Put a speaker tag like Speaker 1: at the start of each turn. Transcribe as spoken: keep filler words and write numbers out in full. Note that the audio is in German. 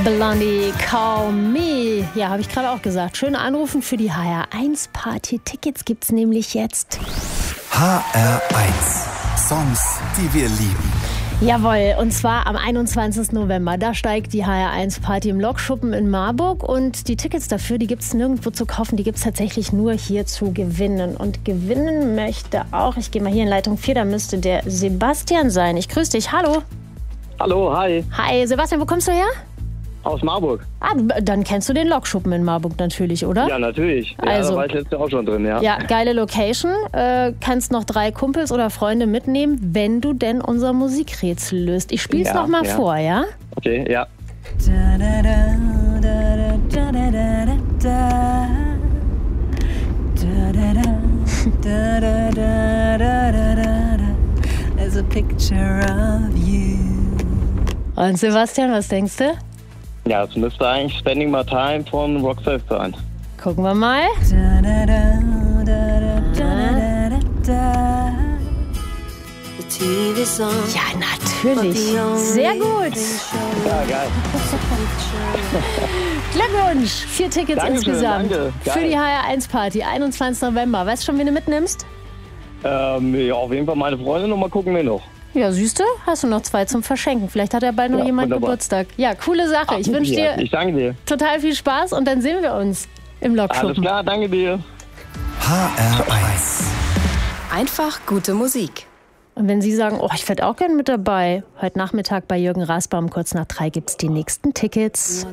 Speaker 1: Blondie, Call Me. Ja, habe ich gerade auch gesagt. Schön anrufen für die H R eins Party. Tickets gibt's nämlich jetzt.
Speaker 2: H R eins. Songs, die wir lieben.
Speaker 1: Jawohl, und zwar am einundzwanzigsten November. Da steigt die H R eins Party im Lokschuppen in Marburg. Und die Tickets dafür, die gibt's nirgendwo zu kaufen. Die gibt's tatsächlich nur hier zu gewinnen. Und gewinnen möchte auch, ich gehe mal hier in Leitung vier, da müsste der Sebastian sein. Ich grüße dich. Hallo.
Speaker 3: Hallo, hi.
Speaker 1: Hi, Sebastian, wo kommst du her?
Speaker 3: Aus Marburg.
Speaker 1: Ah, dann kennst du den Lokschuppen in Marburg natürlich, oder?
Speaker 3: Ja, natürlich. Ja,
Speaker 1: Also,
Speaker 3: da war ich letztes Jahr auch schon drin, ja.
Speaker 1: Ja, geile Location. Äh, kannst noch drei Kumpels oder Freunde mitnehmen, wenn du denn unser Musikrätsel löst. Ich spiel's
Speaker 3: Ja,
Speaker 1: noch mal
Speaker 3: ja.
Speaker 1: vor, ja?
Speaker 3: Okay, ja.
Speaker 1: There's a picture of you. Und Sebastian, was denkst du?
Speaker 3: Ja, es müsste eigentlich Spending My Time von Roxette sein.
Speaker 1: Gucken wir mal. Ja, natürlich. Sehr gut.
Speaker 3: Ja, geil.
Speaker 1: Glückwunsch. Vier Tickets
Speaker 3: Dankeschön,
Speaker 1: insgesamt
Speaker 3: danke.
Speaker 1: für
Speaker 3: Geil.
Speaker 1: die H R eins Party. einundzwanzigsten November. Weißt du schon, wen du mitnimmst?
Speaker 3: Ähm, ja, auf jeden Fall meine Freundin und mal gucken wir noch.
Speaker 1: Ja, siehst du? Hast du noch zwei zum Verschenken. Vielleicht hat ja bald noch
Speaker 3: Ja,
Speaker 1: jemand
Speaker 3: wunderbar.
Speaker 1: Geburtstag. Ja, coole Sache. Ich wünsche dir
Speaker 3: Ich danke dir.
Speaker 1: total viel Spaß und dann sehen wir uns im
Speaker 3: Alles
Speaker 1: Lokschuppen.
Speaker 3: klar, danke dir.
Speaker 2: H R eins.
Speaker 4: Einfach gute Musik.
Speaker 1: Und wenn Sie sagen, oh, ich werde auch gerne mit dabei, heute Nachmittag bei Jürgen Rasbaum kurz nach drei gibt's die nächsten Tickets.